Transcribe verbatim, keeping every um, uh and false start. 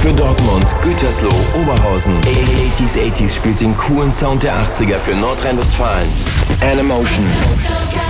für Dortmund, Gütersloh, Oberhausen. achtziger achtziger spielt den coolen Sound der achtziger für Nordrhein-Westfalen. Animotion.